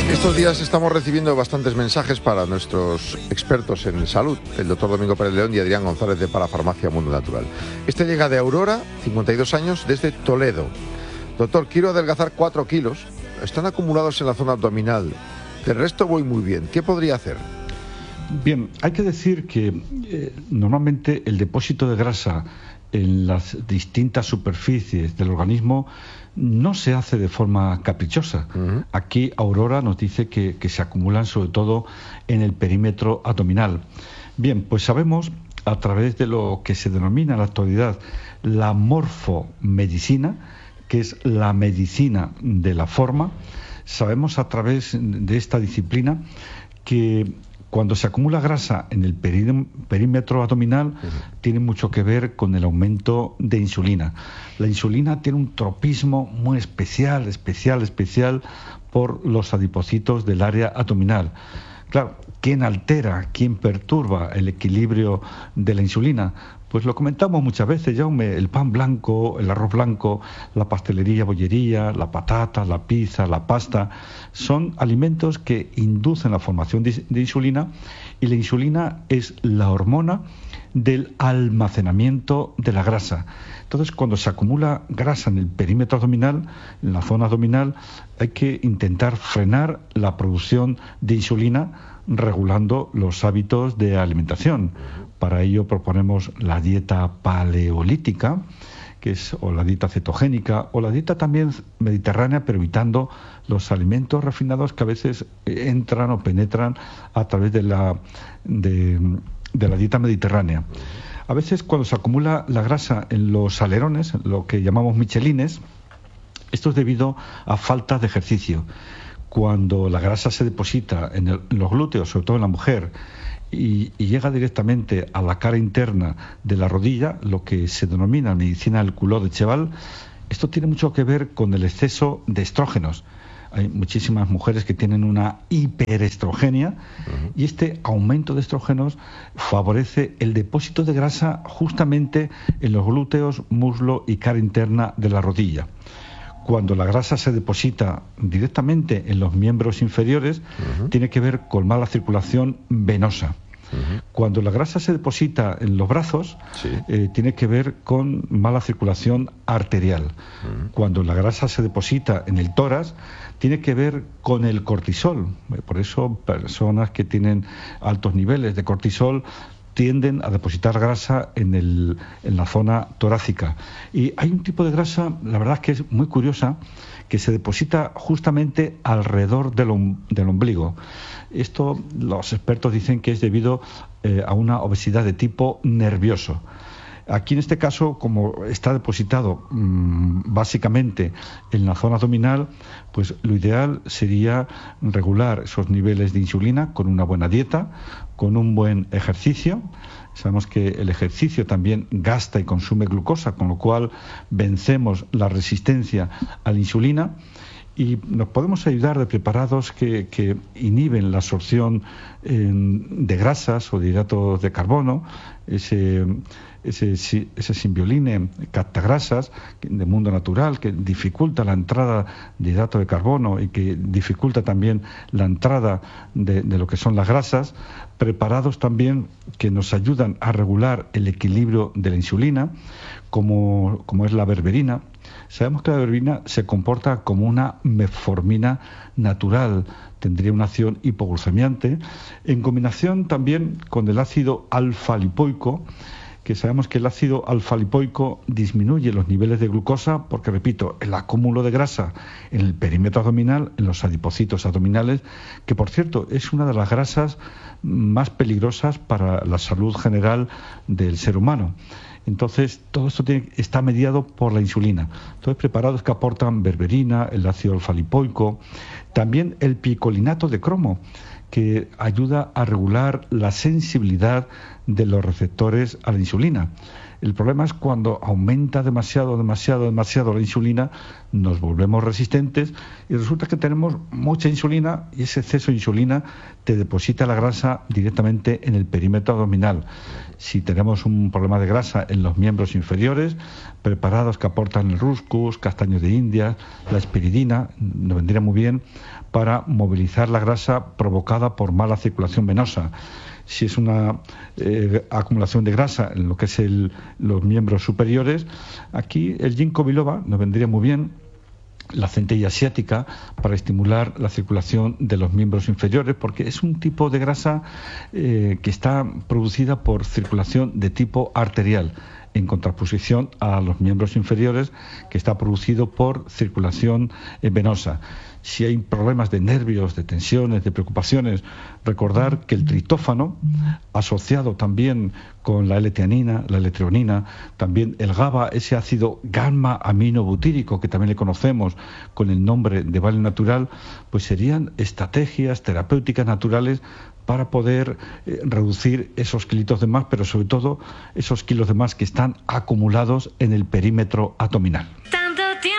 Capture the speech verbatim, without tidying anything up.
Estos días estamos recibiendo bastantes mensajes para nuestros expertos en salud, el doctor Domingo Pérez León y Adrián González de Parafarmacia Mundo Natural. Este llega de Aurora, cincuenta y dos años, desde Toledo. Doctor, quiero adelgazar cuatro kilos, están acumulados en la zona abdominal, del resto voy muy bien, ¿qué podría hacer? Bien, hay que decir que eh, normalmente el depósito de grasa en las distintas superficies del organismo no se hace de forma caprichosa. Uh-huh. Aquí Aurora nos dice que, que se acumulan sobre todo en el perímetro abdominal. Bien, pues sabemos a través de lo que se denomina en la actualidad la morfomedicina, que es la medicina de la forma, sabemos a través de esta disciplina que cuando se acumula grasa en el perí- perímetro abdominal, uh-huh, tiene mucho que ver con el aumento de insulina. La insulina tiene un tropismo muy especial, especial, especial por los adipocitos del área abdominal. Claro, ¿quién altera, quién perturba el equilibrio de la insulina? Pues lo comentamos muchas veces, Jaume, el pan blanco, el arroz blanco, la pastelería, bollería, la patata, la pizza, la pasta, son alimentos que inducen la formación de, de insulina, y la insulina es la hormona del almacenamiento de la grasa. Entonces, cuando se acumula grasa en el perímetro abdominal, en la zona abdominal, hay que intentar frenar la producción de insulina regulando los hábitos de alimentación. Para ello proponemos la dieta paleolítica, que es o la dieta cetogénica, o la dieta también mediterránea, pero evitando los alimentos refinados que a veces entran o penetran a través de la, de, de la dieta mediterránea. A veces cuando se acumula la grasa en los alerones, lo que llamamos michelines, esto es debido a falta de ejercicio. Cuando la grasa se deposita en, el, en los glúteos, sobre todo en la mujer, y, y llega directamente a la cara interna de la rodilla, lo que se denomina medicina del culot de Cheval, esto tiene mucho que ver con el exceso de estrógenos. Hay muchísimas mujeres que tienen una hiperestrogenia, uh-huh, y este aumento de estrógenos favorece el depósito de grasa justamente en los glúteos, muslo y cara interna de la rodilla. Cuando la grasa se deposita directamente en los miembros inferiores, uh-huh, tiene que ver con mala circulación venosa. Uh-huh. Cuando la grasa se deposita en los brazos, sí, eh, tiene que ver con mala circulación arterial. Uh-huh. Cuando la grasa se deposita en el tórax, tiene que ver con el cortisol. Por eso personas que tienen altos niveles de cortisol tienden a depositar grasa en, el, en la zona torácica. Y hay un tipo de grasa, la verdad es que es muy curiosa, que se deposita justamente alrededor del, del ombligo. Esto los expertos dicen que es debido eh, a una obesidad de tipo nervioso. Aquí en este caso, como está depositado mmm, básicamente en la zona abdominal, pues lo ideal sería regular esos niveles de insulina con una buena dieta, con un buen ejercicio. Sabemos que el ejercicio también gasta y consume glucosa, con lo cual vencemos la resistencia a la insulina. Y nos podemos ayudar de preparados que, que inhiben la absorción eh, de grasas o de hidratos de carbono, ese, ese, ese simbioline captagrasas de mundo natural que dificulta la entrada de hidratos de carbono y que dificulta también la entrada de, de lo que son las grasas, preparados también que nos ayudan a regular el equilibrio de la insulina, como, como es la berberina. Sabemos que la berberina se comporta como una metformina natural, tendría una acción hipoglucemiante, en combinación también con el ácido alfa-lipoico, que sabemos que el ácido alfa-lipoico disminuye los niveles de glucosa porque, repito, el acúmulo de grasa en el perímetro abdominal, en los adipocitos abdominales, que por cierto es una de las grasas más peligrosas para la salud general del ser humano. Entonces, todo esto tiene, está mediado por la insulina. Entonces, preparados que aportan berberina, el ácido alfa-lipoico, también el picolinato de cromo, que ayuda a regular la sensibilidad de los receptores a la insulina. El problema es cuando aumenta demasiado, demasiado, demasiado la insulina, nos volvemos resistentes y resulta que tenemos mucha insulina y ese exceso de insulina te deposita la grasa directamente en el perímetro abdominal. Si tenemos un problema de grasa en los miembros inferiores, preparados que aportan el ruscus, castaños de India, la espiridina, nos vendría muy bien para movilizar la grasa provocada por mala circulación venosa. Si es una eh, acumulación de grasa en lo que es el, los miembros superiores, aquí el ginkgo biloba nos vendría muy bien, la centella asiática, para estimular la circulación de los miembros inferiores, porque es un tipo de grasa eh, que está producida por circulación de tipo arterial, en contraposición a los miembros inferiores, que está producido por circulación eh, venosa. Si hay problemas de nervios, de tensiones, de preocupaciones, recordar que el tritófano, asociado también con la L-teanina, la L-treonina, también el GABA, ese ácido gamma-aminobutírico que también le conocemos con el nombre de Vale Natural, pues serían estrategias terapéuticas naturales para poder eh, reducir esos kilitos de más, pero sobre todo esos kilos de más que están acumulados en el perímetro abdominal.